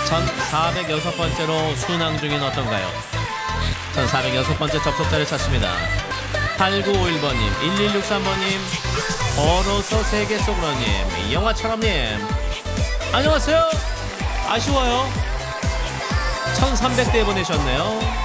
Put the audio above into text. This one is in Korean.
1406번째로 순항 중인 어떤가요? 1406번째 접속자를 찾습니다. 8951번님, 1163번님, 걸어서 세계 속으로님, 영화처럼님. 안녕하세요. 아쉬워요. 1300대 보내셨네요.